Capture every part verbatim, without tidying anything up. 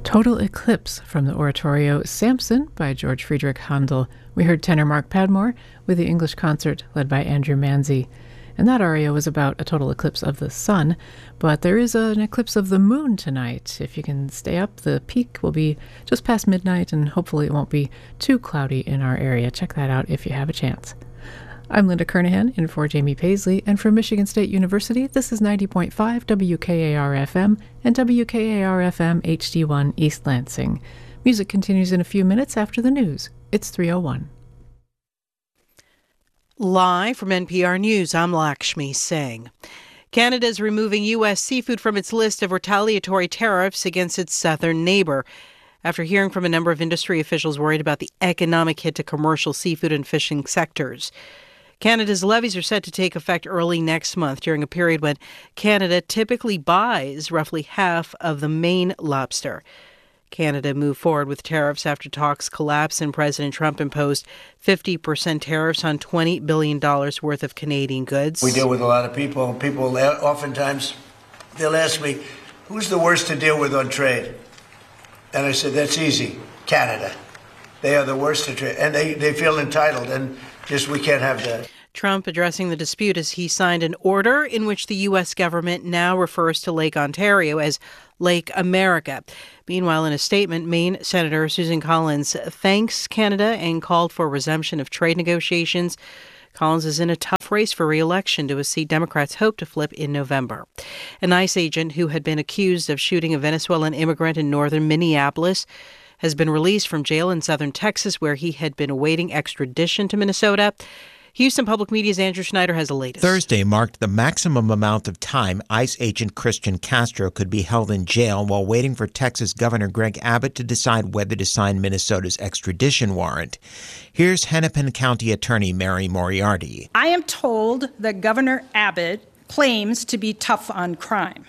Total Eclipse from the oratorio Samson by George Friedrich Handel. We heard tenor Mark Padmore with the English concert led by Andrew Manzi. And that aria was about a total eclipse of the sun, but there is an eclipse of the moon tonight. If you can stay up, the peak will be just past midnight, and hopefully it won't be too cloudy in our area. Check that out if you have a chance. I'm Linda Kernahan, in for Jamie Paisley, and from Michigan State University, this is ninety point five W K A R F M and W K A R F M H D one East Lansing. Music continues in a few minutes after the news. It's three oh one. Live from N P R News, I'm Lakshmi Singh. Canada is removing U S seafood from its list of retaliatory tariffs against its southern neighbor, after hearing from a number of industry officials worried about the economic hit to commercial seafood and fishing sectors. Canada's levies are set to take effect early next month, during a period when Canada typically buys roughly half of the Maine lobster. Canada moved forward with tariffs after talks collapsed and President Trump imposed fifty percent tariffs on twenty billion dollars worth of Canadian goods. We deal with a lot of people. People oftentimes, they'll ask me, who's the worst to deal with on trade? And I said, that's easy, Canada. They are the worst to trade. And they, they feel entitled, and just we can't have that. Trump addressing the dispute as he signed an order in which the U S government now refers to Lake Ontario as Lake America. Meanwhile, in a statement, Maine Senator Susan Collins thanks Canada and called for resumption of trade negotiations. Collins is in a tough race for re-election to a seat Democrats hope to flip in November. An ICE agent who had been accused of shooting a Venezuelan immigrant in northern Minneapolis has been released from jail in southern Texas, where he had been awaiting extradition to Minnesota. Houston Public Media's Andrew Schneider has the latest. Thursday marked the maximum amount of time ICE agent Christian Castro could be held in jail while waiting for Texas Governor Greg Abbott to decide whether to sign Minnesota's extradition warrant. Here's Hennepin County Attorney Mary Moriarty. I am told that Governor Abbott claims to be tough on crime.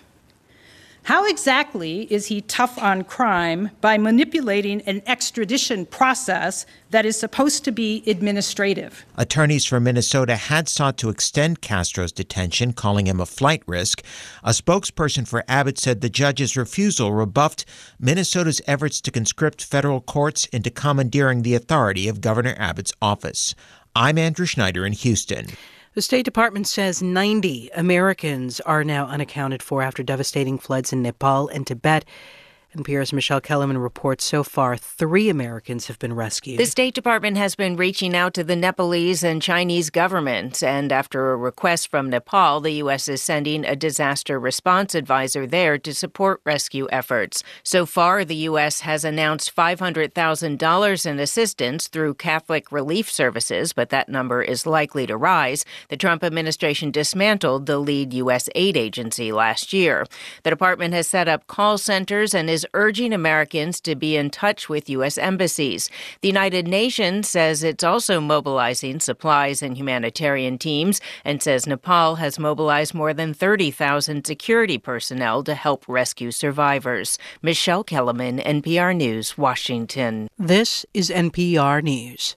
How exactly is he tough on crime by manipulating an extradition process that is supposed to be administrative? Attorneys for Minnesota had sought to extend Castro's detention, calling him a flight risk. A spokesperson for Abbott said the judge's refusal rebuffed Minnesota's efforts to conscript federal courts into commandeering the authority of Governor Abbott's office. I'm Andrew Schneider in Houston. The State Department says ninety Americans are now unaccounted for after devastating floods in Nepal and Tibet. N P R's Michelle Kellerman reports so far three Americans have been rescued. The State Department has been reaching out to the Nepalese and Chinese governments, and after a request from Nepal, the U S is sending a disaster response advisor there to support rescue efforts. So far, the U S has announced five hundred thousand dollars in assistance through Catholic Relief Services, but that number is likely to rise. The Trump administration dismantled the lead U S aid agency last year. The department has set up call centers and is urging Americans to be in touch with U S embassies. The United Nations says it's also mobilizing supplies and humanitarian teams and says Nepal has mobilized more than thirty thousand security personnel to help rescue survivors. Michelle Kellerman, N P R News, Washington. This is N P R News.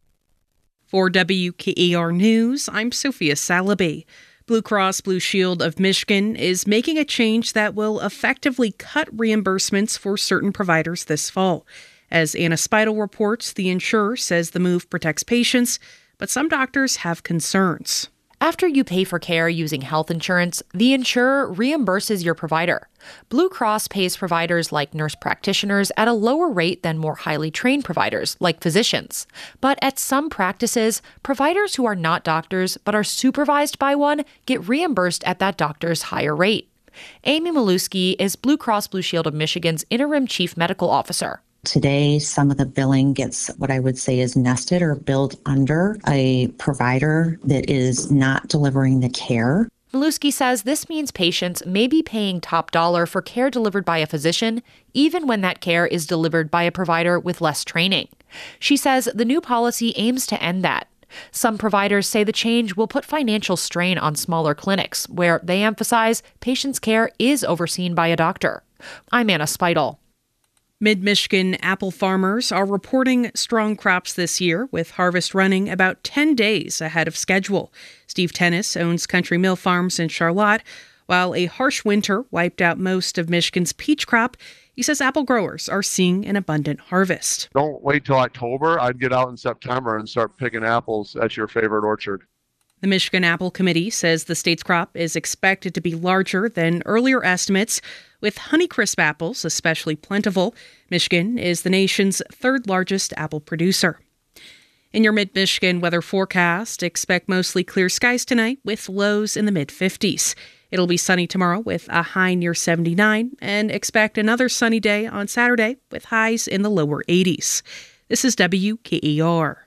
For W K A R News, I'm Sophia Salaby. Blue Cross Blue Shield of Michigan is making a change that will effectively cut reimbursements for certain providers this fall. As Anna Spidel reports, the insurer says the move protects patients, but some doctors have concerns. After you pay for care using health insurance, the insurer reimburses your provider. Blue Cross pays providers like nurse practitioners at a lower rate than more highly trained providers like physicians. But at some practices, providers who are not doctors but are supervised by one get reimbursed at that doctor's higher rate. Amy Maluski is Blue Cross Blue Shield of Michigan's interim chief medical officer. Today, some of the billing gets what I would say is nested or billed under a provider that is not delivering the care. Maluski says this means patients may be paying top dollar for care delivered by a physician, even when that care is delivered by a provider with less training. She says the new policy aims to end that. Some providers say the change will put financial strain on smaller clinics, where they emphasize patients' care is overseen by a doctor. I'm Anna Spidel. Mid-Michigan apple farmers are reporting strong crops this year, with harvest running about ten days ahead of schedule. Steve Tennis owns Country Mill Farms in Charlotte. While a harsh winter wiped out most of Michigan's peach crop, He says apple growers are seeing an abundant harvest. Don't wait till October. I'd get out in September and start picking apples at your favorite orchard. The Michigan Apple Committee says the state's crop is expected to be larger than earlier estimates, with Honeycrisp apples especially plentiful. Michigan is the nation's third largest apple producer. In your mid-Michigan weather forecast, expect mostly clear skies tonight with lows in the mid-fifties. It'll be sunny tomorrow with a high near seventy-nine, and expect another sunny day on Saturday with highs in the lower eighties. This is W K E R.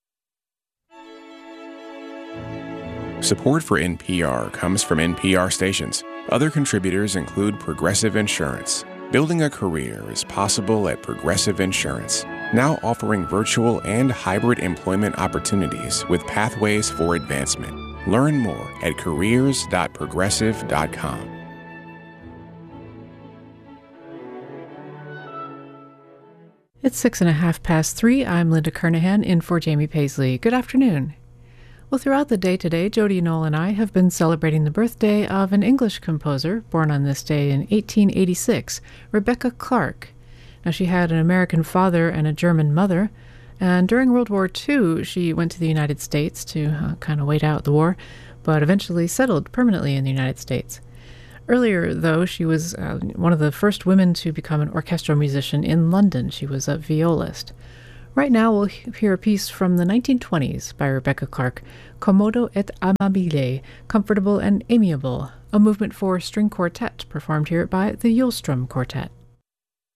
Support for N P R comes from N P R stations. Other contributors include Progressive Insurance. Building a career is possible at Progressive Insurance, now offering virtual and hybrid employment opportunities with pathways for advancement. Learn more at careers dot progressive dot com. It's six and a half past three. I'm Linda Kernahan in for Jamie Paisley. Good afternoon. Well, throughout the day today, Jody Knoll and I have been celebrating the birthday of an English composer born on this day in eighteen eighty-six, Rebecca Clark. Now, she had an American father and a German mother, and during World War Two, she went to the United States to uh, kind of wait out the war, but eventually settled permanently in the United States. Earlier, though, she was uh, one of the first women to become an orchestral musician in London. She was a violist. Right now, we'll hear a piece from the nineteen twenties by Rebecca Clark, Commodo et amabile, Comfortable and Amiable, a movement for string quartet performed here by the Hjulström Quartet.